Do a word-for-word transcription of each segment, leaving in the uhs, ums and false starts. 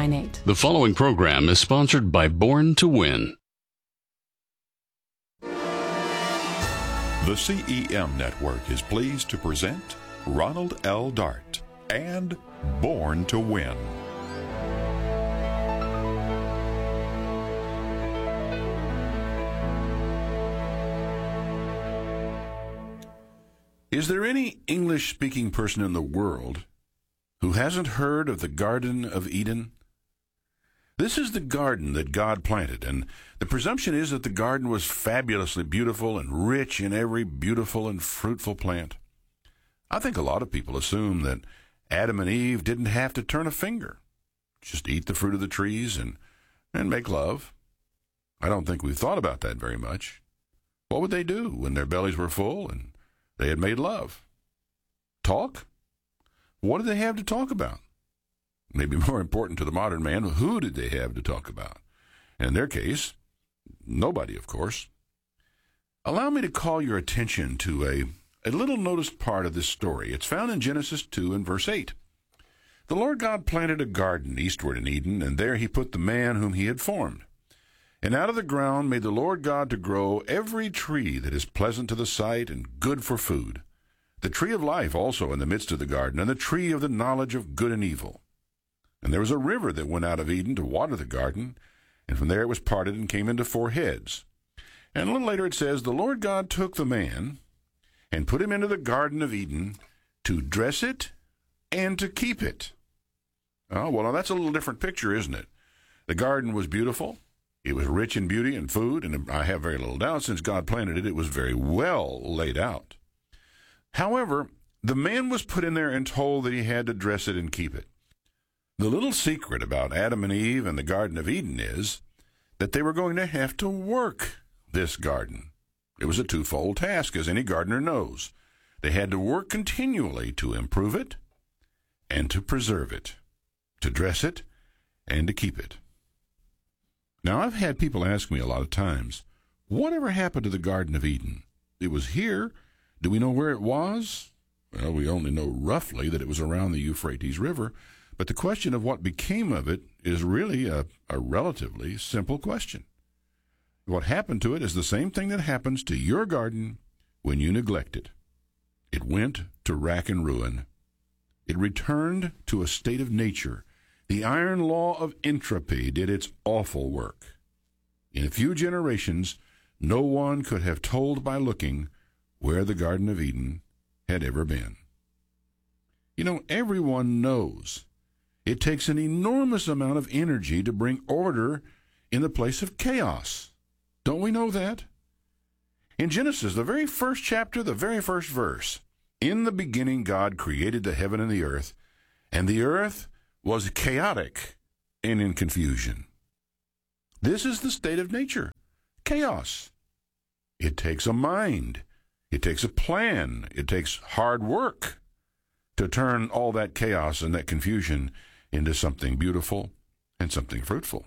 eight. The following program is sponsored by Born to Win. The C E M Network is pleased to present Ronald L. Dart and Born to Win. Is there any English-speaking person in the world who hasn't heard of the Garden of Eden? This is the garden that God planted, and the presumption is that the garden was fabulously beautiful and rich in every beautiful and fruitful plant. I think a lot of people assume that Adam and Eve didn't have to turn a finger, just eat the fruit of the trees and, and make love. I don't think we've thought about that very much. What would they do when their bellies were full and they had made love? Talk? What did they have to talk about? Maybe more important to the modern man, who did they have to talk about? And in their case, nobody, of course. Allow me to call your attention to a, a little noticed part of this story. It's found in Genesis two and verse eight. The Lord God planted a garden eastward in Eden, and there he put the man whom he had formed. And out of the ground made the Lord God to grow every tree that is pleasant to the sight and good for food, the tree of life also in the midst of the garden, and the tree of the knowledge of good and evil. And there was a river that went out of Eden to water the garden, and from there it was parted and came into four heads. And a little later it says, the Lord God took the man and put him into the Garden of Eden to dress it and to keep it. Oh, well, now that's a little different picture, isn't it? The garden was beautiful. It was rich in beauty and food, and I have very little doubt since God planted it, it was very well laid out. However, the man was put in there and told that he had to dress it and keep it. The little secret about Adam and Eve and the Garden of Eden is that they were going to have to work this garden. It was a twofold task, as any gardener knows. They had to work continually to improve it and to preserve it, to dress it and to keep it. Now, I've had people ask me a lot of times, whatever happened to the Garden of Eden? It was here. Do we know where it was? Well, we only know roughly that it was around the Euphrates River, but the question of what became of it is really a, a relatively simple question. What happened to it is the same thing that happens to your garden when you neglect it. It went to rack and ruin. It returned to a state of nature. The iron law of entropy did its awful work. In a few generations, no one could have told by looking where the Garden of Eden had ever been. You know, everyone knows it takes an enormous amount of energy to bring order in the place of chaos. Don't we know that? In Genesis, the very first chapter, the very first verse, in the beginning God created the heaven and the earth, and the earth was chaotic and in confusion. This is the state of nature, chaos. It takes a mind. It takes a plan. It takes hard work to turn all that chaos and that confusion into something beautiful and something fruitful.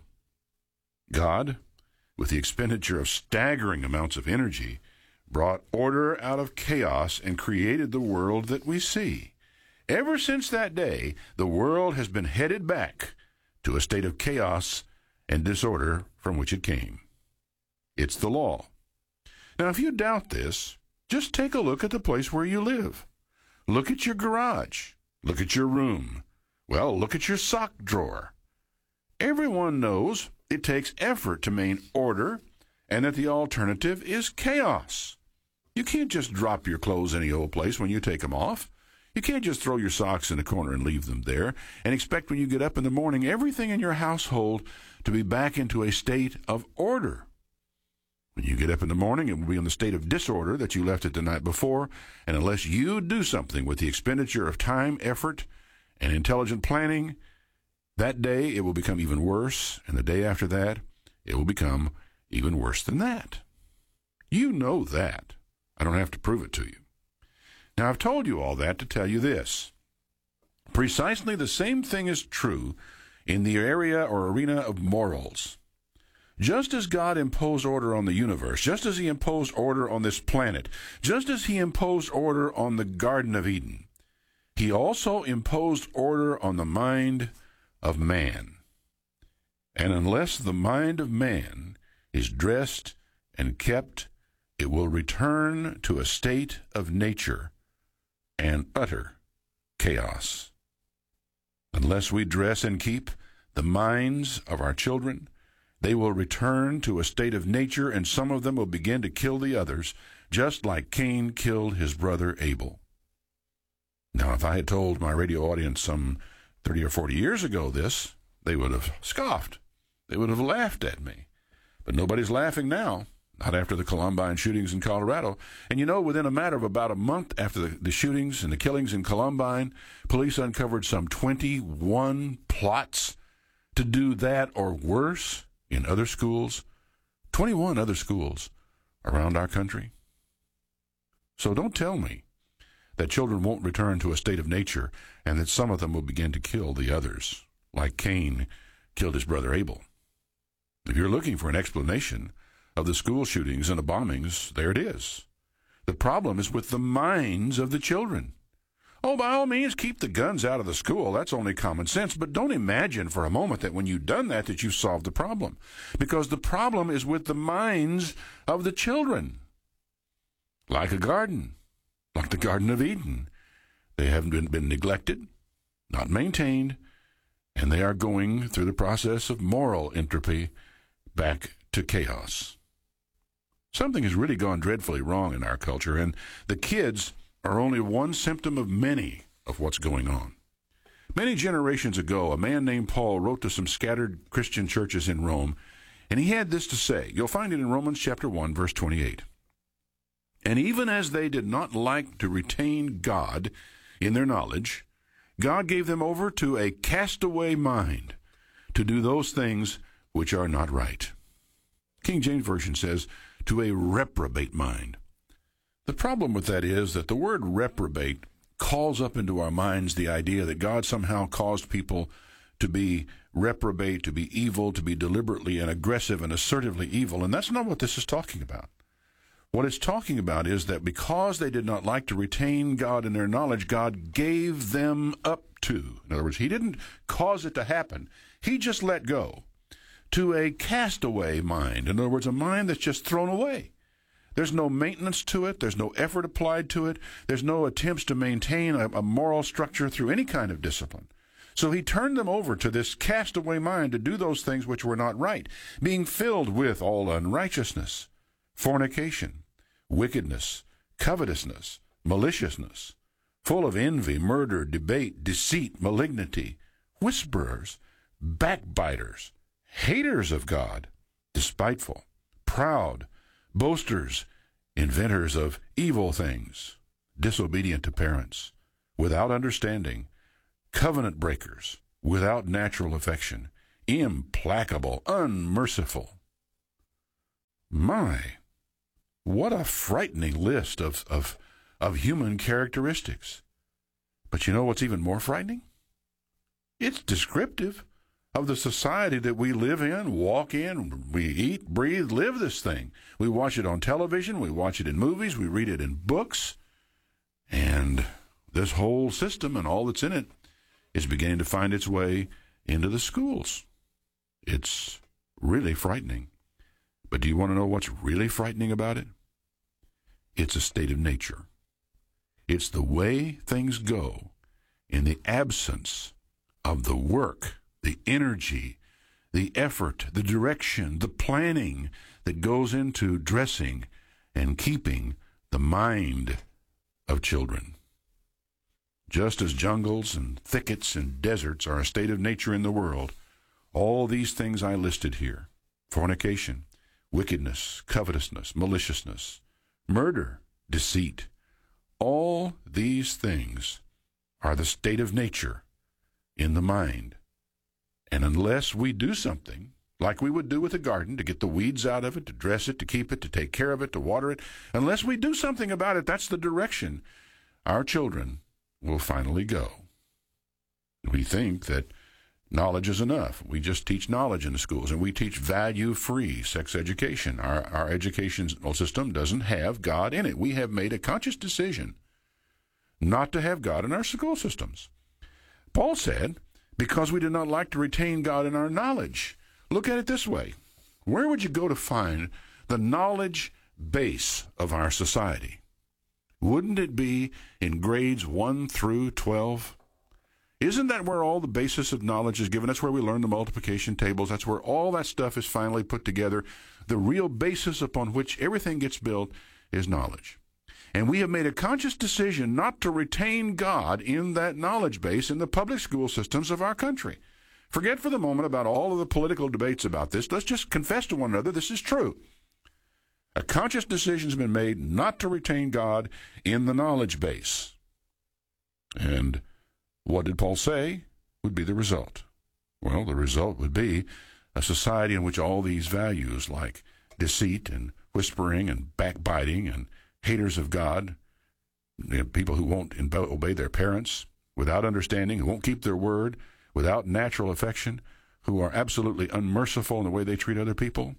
God, with the expenditure of staggering amounts of energy, brought order out of chaos and created the world that we see. Ever since that day, the world has been headed back to a state of chaos and disorder from which it came. It's the law. Now, if you doubt this, just take a look at the place where you live. Look at your garage. Look at your room. Well, look at your sock drawer. Everyone knows it takes effort to maintain order and that the alternative is chaos. You can't just drop your clothes any old place when you take them off. You can't just throw your socks in a corner and leave them there and expect when you get up in the morning everything in your household to be back into a state of order. When you get up in the morning, it will be in the state of disorder that you left it the night before, and unless you do something with the expenditure of time, effort, and intelligent planning, that day it will become even worse, and the day after that, it will become even worse than that. You know that. I don't have to prove it to you. Now, I've told you all that to tell you this. Precisely the same thing is true in the area or arena of morals. Just as God imposed order on the universe, just as he imposed order on this planet, just as he imposed order on the Garden of Eden, he also imposed order on the mind of man. And unless the mind of man is dressed and kept, it will return to a state of nature and utter chaos. Unless we dress and keep the minds of our children, they will return to a state of nature, and some of them will begin to kill the others, just like Cain killed his brother Abel. Now, if I had told my radio audience some thirty or forty years ago this, they would have scoffed. They would have laughed at me. But nobody's laughing now, not after the Columbine shootings in Colorado. And you know, within a matter of about a month after the, the shootings and the killings in Columbine, police uncovered some twenty-one plots to do that or worse in other schools. twenty-one other schools around our country. So don't tell me that children won't return to a state of nature and that some of them will begin to kill the others, like Cain killed his brother Abel. If you're looking for an explanation of the school shootings and the bombings, there it is. The problem is with the minds of the children. Oh, by all means, keep the guns out of the school. That's only common sense. But don't imagine for a moment that when you've done that, that you've solved the problem. Because the problem is with the minds of the children. Like a garden, like the Garden of Eden. They haven't been, been neglected, not maintained, and they are going through the process of moral entropy back to chaos. Something has really gone dreadfully wrong in our culture, and the kids are only one symptom of many of what's going on. Many generations ago, a man named Paul wrote to some scattered Christian churches in Rome, and he had this to say. You'll find it in Romans chapter one, verse twenty-eight. And even as they did not like to retain God in their knowledge, God gave them over to a castaway mind to do those things which are not right. King James Version says, to a reprobate mind. The problem with that is that the word reprobate calls up into our minds the idea that God somehow caused people to be reprobate, to be evil, to be deliberately and aggressive and assertively evil, and that's not what this is talking about. What it's talking about is that because they did not like to retain God in their knowledge, God gave them up to. In other words, he didn't cause it to happen. He just let go to a castaway mind. In other words, a mind that's just thrown away. There's no maintenance to it. There's no effort applied to it. There's no attempts to maintain a, a moral structure through any kind of discipline. So he turned them over to this castaway mind to do those things which were not right, being filled with all unrighteousness, fornication, wickedness, covetousness, maliciousness, full of envy, murder, debate, deceit, malignity, whisperers, backbiters, haters of God, despiteful, proud, boasters, inventors of evil things, disobedient to parents, without understanding, covenant breakers, without natural affection, implacable, unmerciful. My, what a frightening list of, of, of human characteristics. But you know what's even more frightening? It's descriptive of the society that we live in, walk in, we eat, breathe, live this thing. We watch it on television, we watch it in movies, we read it in books, and this whole system and all that's in it is beginning to find its way into the schools. It's really frightening. But do you want to know what's really frightening about it? It's a state of nature. It's the way things go in the absence of the work, the energy, the effort, the direction, the planning that goes into dressing and keeping the mind of children. Just as jungles and thickets and deserts are a state of nature in the world, all these things I listed here, fornication, wickedness, covetousness, maliciousness, murder, deceit, all these things are the state of nature in the mind. And unless we do something, like we would do with a garden, to get the weeds out of it, to dress it, to keep it, to take care of it, to water it, unless we do something about it, that's the direction our children will finally go. We think that knowledge is enough. We just teach knowledge in the schools, and we teach value-free sex education. Our, our educational system doesn't have God in it. We have made a conscious decision not to have God in our school systems. Paul said, because we did not like to retain God in our knowledge. Look at it this way. Where would you go to find the knowledge base of our society? Wouldn't it be in grades one through twelve? Isn't that where all the basis of knowledge is given? That's where we learn the multiplication tables. That's where all that stuff is finally put together. The real basis upon which everything gets built is knowledge. And we have made a conscious decision not to retain God in that knowledge base in the public school systems of our country. Forget for the moment about all of the political debates about this. Let's just confess to one another this is true. A conscious decision has been made not to retain God in the knowledge base. And what did Paul say would be the result? Well, the result would be a society in which all these values like deceit and whispering and backbiting and haters of God, you know, people who won't obey their parents without understanding, who won't keep their word, without natural affection, who are absolutely unmerciful in the way they treat other people,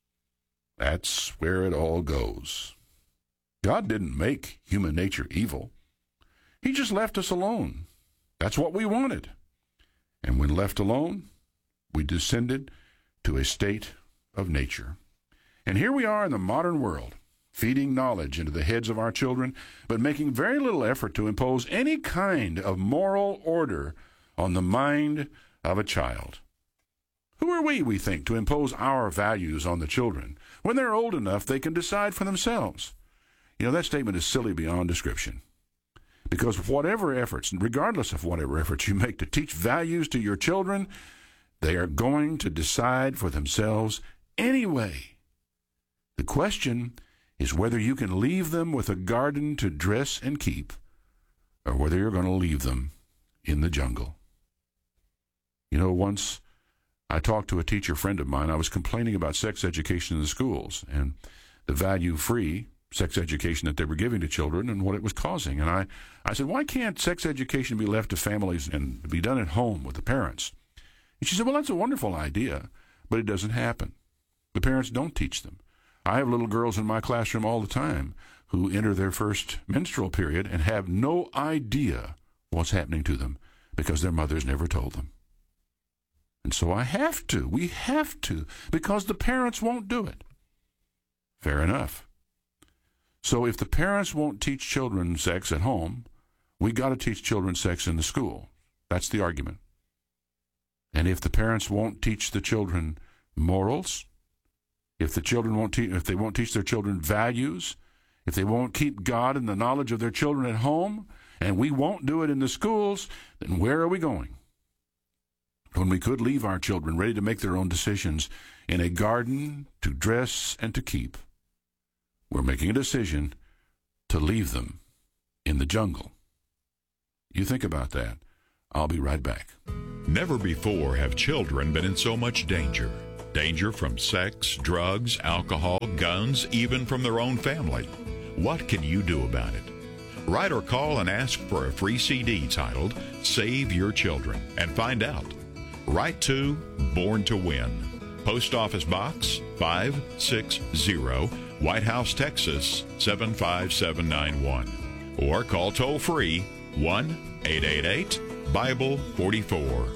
that's where it all goes. God didn't make human nature evil. He just left us alone. That's what we wanted. And when left alone, we descended to a state of nature. And here we are in the modern world, feeding knowledge into the heads of our children, but making very little effort to impose any kind of moral order on the mind of a child. Who are we, we think, to impose our values on the children? When they're old enough, they can decide for themselves. You know, that statement is silly beyond description. Because whatever efforts, regardless of whatever efforts you make to teach values to your children, they are going to decide for themselves anyway. The question is whether you can leave them with a garden to dress and keep, or whether you're going to leave them in the jungle. You know, once I talked to a teacher friend of mine. I was complaining about sex education in the schools and the value-free sex education that they were giving to children and what it was causing. And I, I said, why can't sex education be left to families and be done at home with the parents? And she said, well, that's a wonderful idea, but it doesn't happen. The parents don't teach them. I have little girls in my classroom all the time who enter their first menstrual period and have no idea what's happening to them because their mothers never told them. And so I have to, we have to, because the parents won't do it. Fair enough. So if the parents won't teach children sex at home, we got to teach children sex in the school. That's the argument. And if the parents won't teach the children morals, if the children won't teach, if they won't teach their children values, if they won't keep God in the knowledge of their children at home, and we won't do it in the schools, then where are we going? When we could leave our children ready to make their own decisions in a garden to dress and to keep, we're making a decision to leave them in the jungle. You think about that. I'll be right back. Never before have children been in so much danger. Danger from sex, drugs, alcohol, guns, even from their own family. What can you do about it? Write or call and ask for a free C D titled Save Your Children and find out. Write to Born to Win. Post Office Box five six zero, White House, Texas seven five seven nine one. Or call toll-free one eight eight eight, Bible forty-four.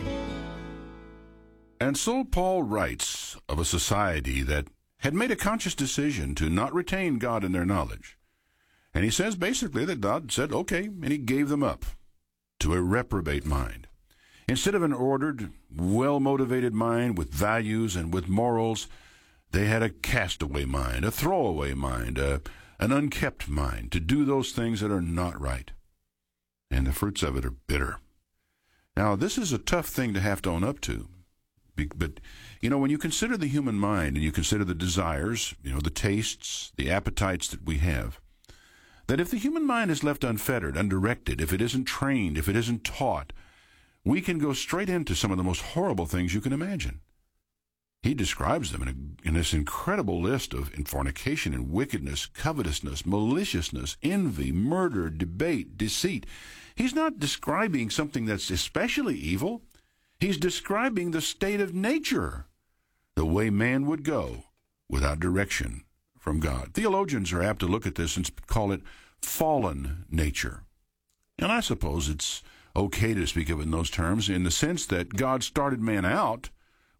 And so Paul writes of a society that had made a conscious decision to not retain God in their knowledge. And he says basically that God said, okay, and he gave them up to a reprobate mind. Instead of an ordered, well-motivated mind with values and with morals, they had a castaway mind, a throwaway mind, a, an unkept mind to do those things that are not right. And the fruits of it are bitter. Now, this is a tough thing to have to own up to. But, you know, when you consider the human mind and you consider the desires, you know, the tastes, the appetites that we have, that if the human mind is left unfettered, undirected, if it isn't trained, if it isn't taught, we can go straight into some of the most horrible things you can imagine. He describes them in, a, in this incredible list of in fornication and wickedness, covetousness, maliciousness, envy, murder, debate, deceit. He's not describing something that's especially evil. He's describing the state of nature, the way man would go without direction from God. Theologians are apt to look at this and call it fallen nature. And I suppose it's okay to speak of it in those terms in the sense that God started man out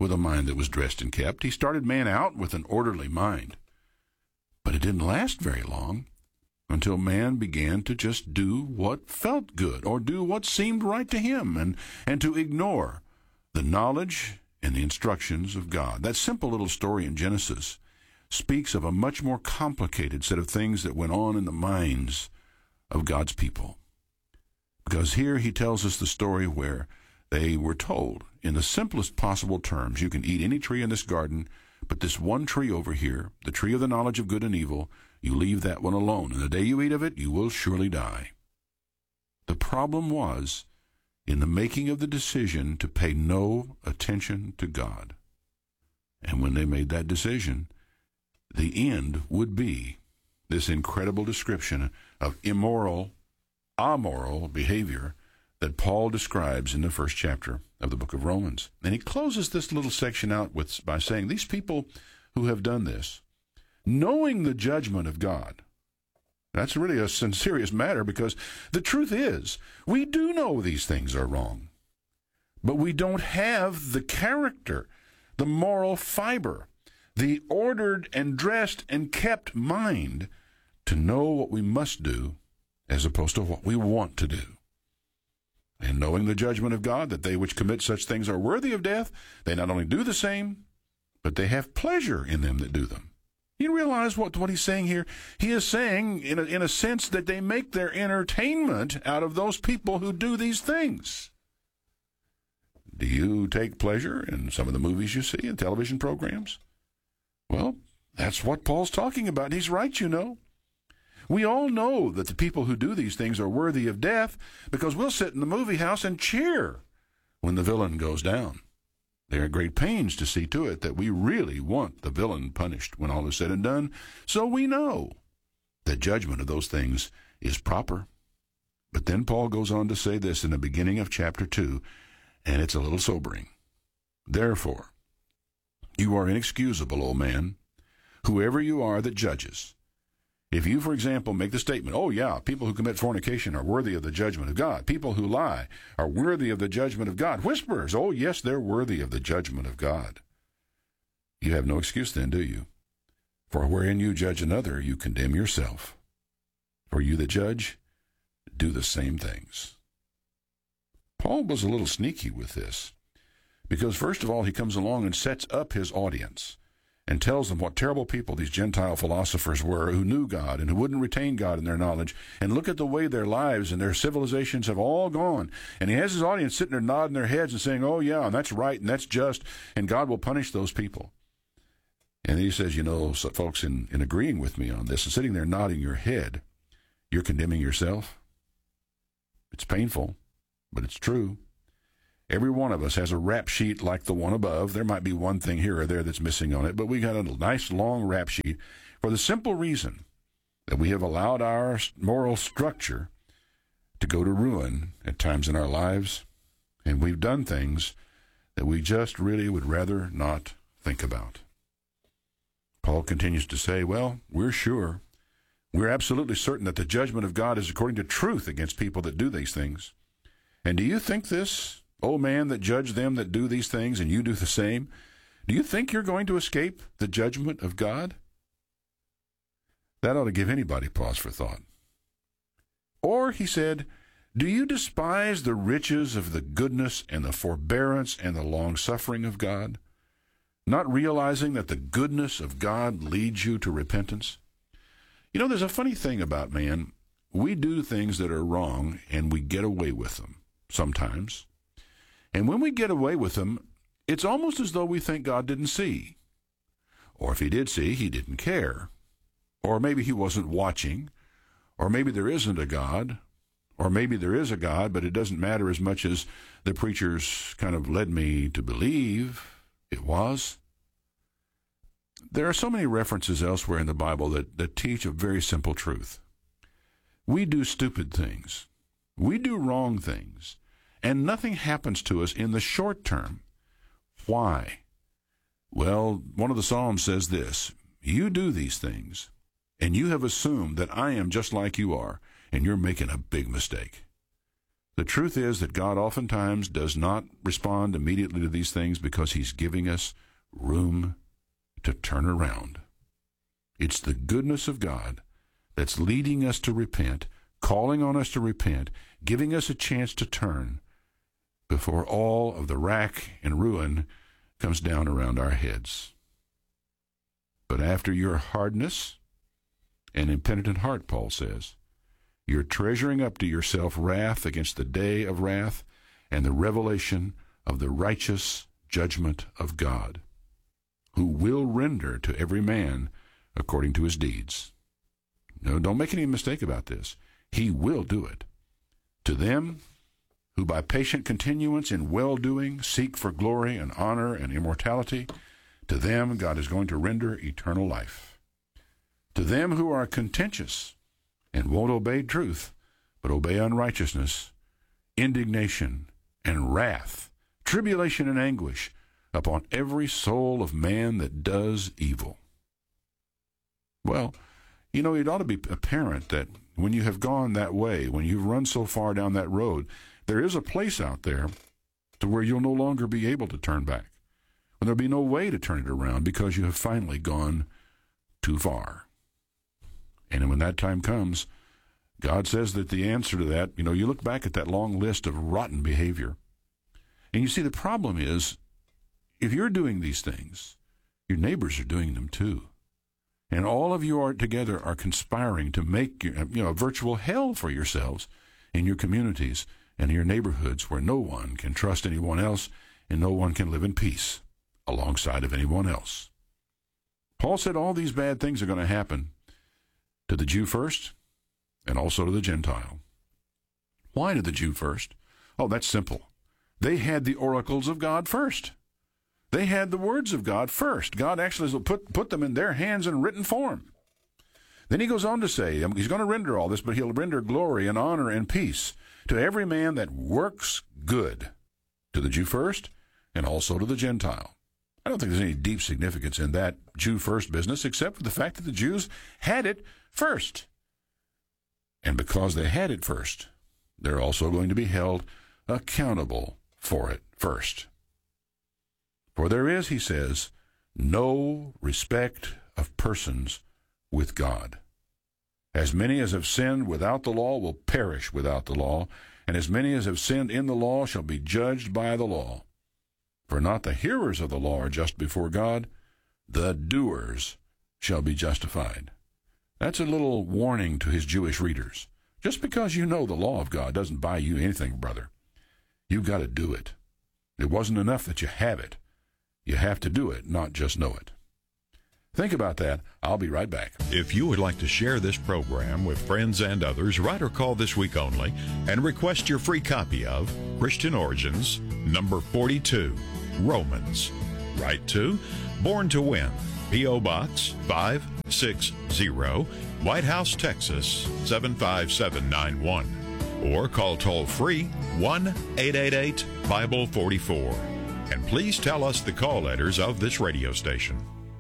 with a mind that was dressed and kept. He started man out with an orderly mind. But it didn't last very long until man began to just do what felt good or do what seemed right to him and, and to ignore the knowledge and the instructions of God. That simple little story in Genesis speaks of a much more complicated set of things that went on in the minds of God's people. Because here he tells us the story where they were told in the simplest possible terms, you can eat any tree in this garden, but this one tree over here, the tree of the knowledge of good and evil, you leave that one alone, and the day you eat of it, you will surely die. The problem was in the making of the decision to pay no attention to God. And when they made that decision, the end would be this incredible description of immoral, amoral behavior that Paul describes in the first chapter of the book of Romans. And he closes this little section out with by saying, these people who have done this, knowing the judgment of God, that's really a serious matter, because the truth is, we do know these things are wrong, but we don't have the character, the moral fiber, the ordered and dressed and kept mind to know what we must do as opposed to what we want to do. And knowing the judgment of God, that they which commit such things are worthy of death, they not only do the same, but they have pleasure in them that do them. You realize what, what he's saying here? He is saying, in a, in a sense, that they make their entertainment out of those people who do these things. Do you take pleasure in some of the movies you see and television programs? Well, that's what Paul's talking about. He's right, you know. We all know that the people who do these things are worthy of death because we'll sit in the movie house and cheer when the villain goes down. There are great pains to see to it that we really want the villain punished when all is said and done, so we know the judgment of those things is proper. But then Paul goes on to say this in the beginning of chapter two, and it's a little sobering. Therefore, you are inexcusable, O man, whoever you are that judges. If you, for example, make the statement, oh yeah, people who commit fornication are worthy of the judgment of God. People who lie are worthy of the judgment of God. Whisperers, oh yes, they're worthy of the judgment of God. You have no excuse then, do you? For wherein you judge another, you condemn yourself. For you that judge, do the same things. Paul was a little sneaky with this, because first of all, he comes along and sets up his audience and tells them what terrible people these Gentile philosophers were who knew God and who wouldn't retain God in their knowledge. And look at the way their lives and their civilizations have all gone. And he has his audience sitting there nodding their heads and saying, oh yeah, and that's right and that's just, and God will punish those people. And then he says, you know, so folks, in, in agreeing with me on this and sitting there nodding your head, you're condemning yourself. It's painful, but it's true. Every one of us has a rap sheet like the one above. There might be one thing here or there that's missing on it, but we got a nice long rap sheet for the simple reason that we have allowed our moral structure to go to ruin at times in our lives, and we've done things that we just really would rather not think about. Paul continues to say, well, we're sure, we're absolutely certain that the judgment of God is according to truth against people that do these things. And do you think this, O man that judge them that do these things, and you do the same? Do you think you're going to escape the judgment of God? That ought to give anybody pause for thought. Or, he said, do you despise the riches of the goodness and the forbearance and the long-suffering of God, not realizing that the goodness of God leads you to repentance? You know, there's a funny thing about man. We do things that are wrong, and we get away with them sometimes. And when we get away with them, it's almost as though we think God didn't see. Or if he did see, he didn't care. Or maybe he wasn't watching. Or maybe there isn't a God. Or maybe there is a God, but it doesn't matter as much as the preachers kind of led me to believe it was. There are so many references elsewhere in the Bible that, that teach a very simple truth. We do stupid things. We do wrong things. And nothing happens to us in the short term. Why? Well, one of the Psalms says this, you do these things, and you have assumed that I am just like you are, and you're making a big mistake. The truth is that God oftentimes does not respond immediately to these things because he's giving us room to turn around. It's the goodness of God that's leading us to repent, calling on us to repent, giving us a chance to turn before all of the wrack and ruin comes down around our heads. But after your hardness and impenitent heart, Paul says, you're treasuring up to yourself wrath against the day of wrath and the revelation of the righteous judgment of God, who will render to every man according to his deeds. No, don't make any mistake about this. He will do it. To them who by patient continuance in well-doing seek for glory and honor and immortality, to them God is going to render eternal life. To them who are contentious and won't obey truth, but obey unrighteousness, indignation and wrath, tribulation and anguish upon every soul of man that does evil. Well, you know, it ought to be apparent that when you have gone that way, when you've run so far down that road, there is a place out there to where you'll no longer be able to turn back. And there'll be no way to turn it around because you have finally gone too far. And when that time comes, God says that the answer to that, you know, you look back at that long list of rotten behavior, and you see the problem is, if you're doing these things, your neighbors are doing them too. And all of you are together are conspiring to make you know, a virtual hell for yourselves in your communities and in your neighborhoods where no one can trust anyone else and no one can live in peace alongside of anyone else. Paul said all these bad things are going to happen to the Jew first and also to the Gentile. Why to the Jew first? Oh, that's simple. They had the oracles of God first. They had the words of God first. God actually put, put them in their hands in written form. Then he goes on to say, he's going to render all this, but he'll render glory and honor and peace to every man that works good, to the Jew first and also to the Gentile. I don't think there's any deep significance in that Jew first business except for the fact that the Jews had it first. And because they had it first, they're also going to be held accountable for it first. For there is, he says, no respect of persons with God. As many as have sinned without the law will perish without the law, and as many as have sinned in the law shall be judged by the law. For not the hearers of the law are just before God, the doers shall be justified. That's a little warning to his Jewish readers. Just because you know the law of God doesn't buy you anything, brother. You've got to do it. It wasn't enough that you have it. You have to do it, not just know it. Think about that. I'll be right back. If you would like to share this program with friends and others, write or call this week only and request your free copy of Christian Origins, number forty-two, Romans. Write to Born to Win, P O. Box five six zero, White House, Texas seven five seven nine one. Or call toll-free one eight eight eight Bible forty-four. And please tell us the call letters of this radio station.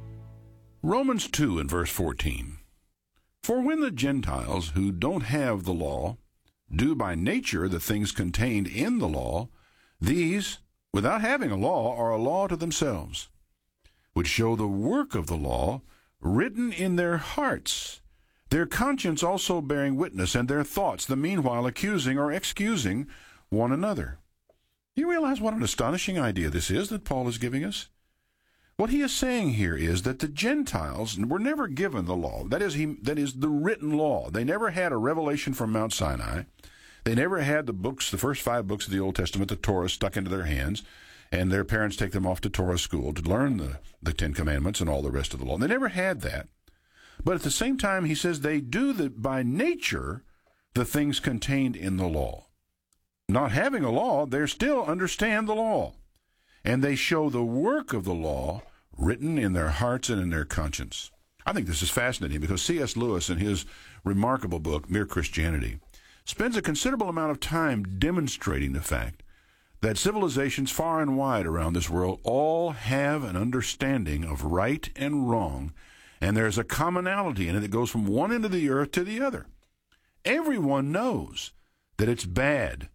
Romans two and verse fourteen. For when the Gentiles who don't have the law do by nature the things contained in the law, these, without having a law, are a law to themselves, which show the work of the law written in their hearts, their conscience also bearing witness, and their thoughts the meanwhile accusing or excusing one another. Do you realize what an astonishing idea this is that Paul is giving us? What he is saying here is that the Gentiles were never given the law. That is, he, that is the written law. They never had a revelation from Mount Sinai. They never had the books, the first five books of the Old Testament, the Torah, stuck into their hands, and their parents take them off to Torah school to learn the, the Ten Commandments and all the rest of the law. They never had that. But at the same time, he says they do the, by nature the things contained in the law. Not having a law, they still understand the law. And they show the work of the law written in their hearts and in their conscience. I think this is fascinating because C S Lewis, in his remarkable book, Mere Christianity, spends a considerable amount of time demonstrating the fact that civilizations far and wide around this world all have an understanding of right and wrong, and there's a commonality in it that goes from one end of the earth to the other. Everyone knows that it's bad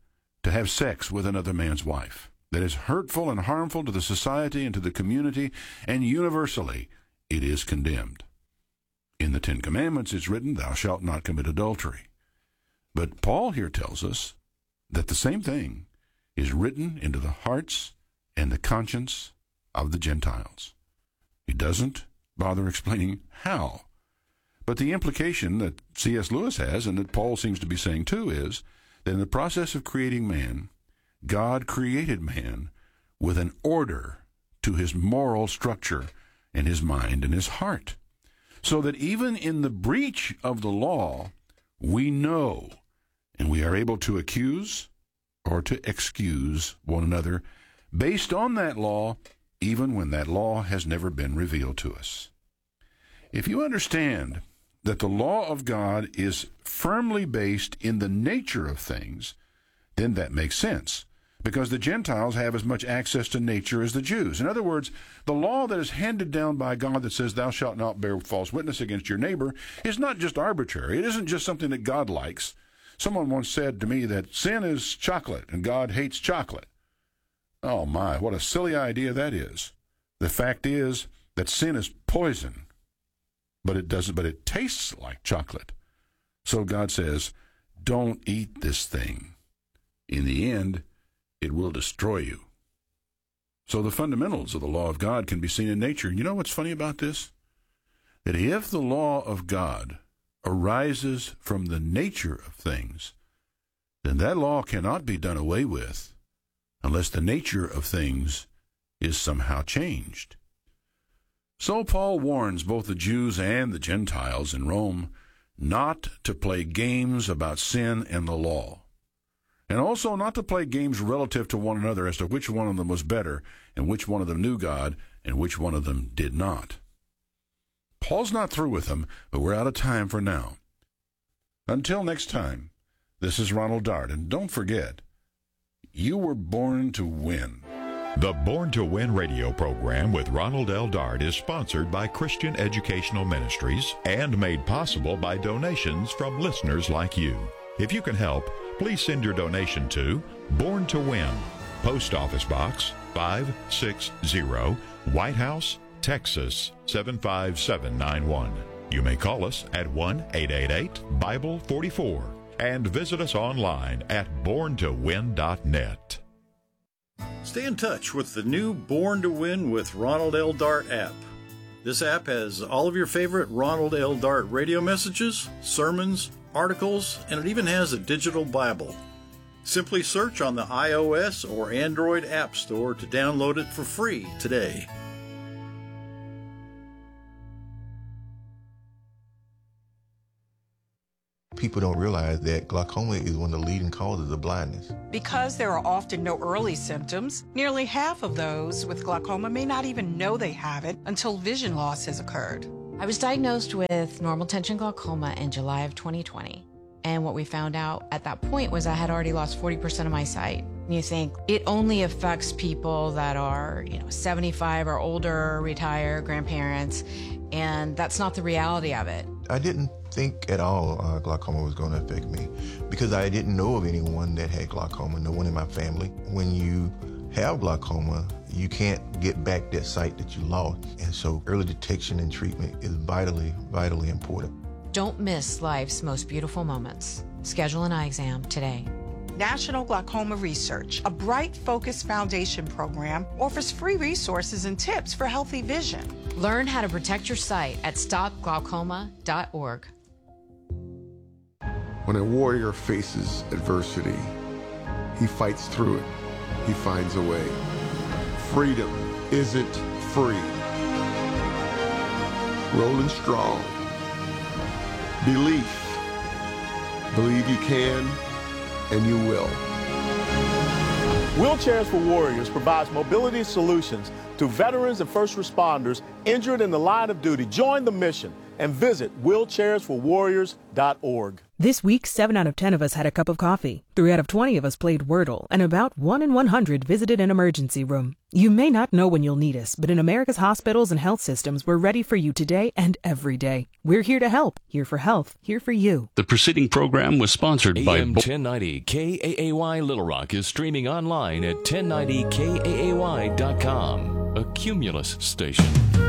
to have sex with another man's wife. That is hurtful and harmful to the society and to the community, and universally it is condemned. In the Ten Commandments it's written, thou shalt not commit adultery. But Paul here tells us that the same thing is written into the hearts and the conscience of the Gentiles. He doesn't bother explaining how. But the implication that C S Lewis has, and that Paul seems to be saying too, is that in the process of creating man, God created man with an order to his moral structure and his mind and his heart. So that even in the breach of the law, we know and we are able to accuse or to excuse one another based on that law, even when that law has never been revealed to us. If you understand that the law of God is firmly based in the nature of things, then that makes sense, because the Gentiles have as much access to nature as the Jews. In other words, the law that is handed down by God that says, thou shalt not bear false witness against your neighbor, is not just arbitrary. It isn't just something that God likes. Someone once said to me that sin is chocolate and God hates chocolate. Oh my, what a silly idea that is. The fact is that sin is poison, but it doesn't, but it tastes like chocolate. So God says, don't eat this thing. In the end, it will destroy you. So the fundamentals of the law of God can be seen in nature. You know what's funny about this? That if the law of God arises from the nature of things, then that law cannot be done away with unless the nature of things is somehow changed. So Paul warns both the Jews and the Gentiles in Rome not to play games about sin and the law, and also not to play games relative to one another as to which one of them was better and which one of them knew God and which one of them did not. Paul's not through with them, but we're out of time for now. Until next time, this is Ronald Dart, and don't forget, you were born to win. The Born to Win radio program with Ronald L. Dart is sponsored by Christian Educational Ministries and made possible by donations from listeners like you. If you can help, please send your donation to Born to Win, Post Office Box five six zero, White House, Texas seven five seven nine one. You may call us at one eight eight eight Bible forty-four and visit us online at born to win dot net. Stay in touch with the new Born to Win with Ronald L. Dart app. This app has all of your favorite Ronald L. Dart radio messages, sermons, articles, and it even has a digital Bible. Simply search on the iOS or Android App Store to download it for free today. People don't realize that glaucoma is one of the leading causes of blindness. Because there are often no early symptoms, nearly half of those with glaucoma may not even know they have it until vision loss has occurred. I was diagnosed with normal tension glaucoma in July of twenty twenty. And what we found out at that point was I had already lost forty percent of my sight. You think it only affects people that are, you know, seventy-five or older, retired, grandparents, and that's not the reality of it. I didn't think at all uh, glaucoma was going to affect me because I didn't know of anyone that had glaucoma, no one in my family. When you have glaucoma, you can't get back that sight that you lost. And so early detection and treatment is vitally, vitally important. Don't miss life's most beautiful moments. Schedule an eye exam today. National Glaucoma Research, a Bright Focus Foundation program, offers free resources and tips for healthy vision. Learn how to protect your sight at stop glaucoma dot org. When a warrior faces adversity, he fights through it. He finds a way. Freedom isn't free. Rolling strong. Belief. Believe you can, and you will. Wheelchairs for Warriors provides mobility solutions to veterans and first responders injured in the line of duty. Join the mission. and visit wheelchairs for warriors dot org. This week, seven out of ten of us had a cup of coffee. Three out of twenty of us played Wordle, and about one in one hundred visited an emergency room. You may not know when you'll need us, but in America's hospitals and health systems, we're ready for you today and every day. We're here to help, here for health, here for you. The preceding program was sponsored by A M ten ninety K A A Y Little Rock is streaming online at ten ninety K A A Y dot com, a Cumulus station.